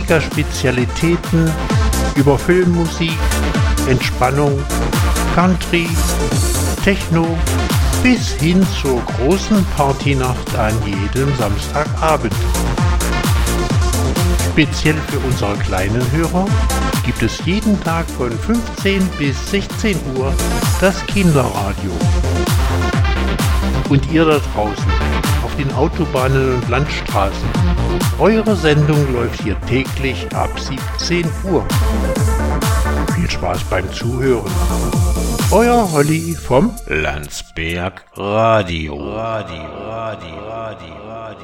Musiker-Spezialitäten über Filmmusik, Entspannung, Country, Techno bis hin zur großen Partynacht an jedem Samstagabend. Speziell für unsere kleinen Hörer gibt es jeden Tag von 15 bis 16 Uhr das Kinderradio. Und ihr da draußen auf den Autobahnen und Landstraßen, eure Sendung läuft hier täglich ab 17 Uhr. Viel Spaß beim Zuhören. Euer Holly vom Landsberg Radio.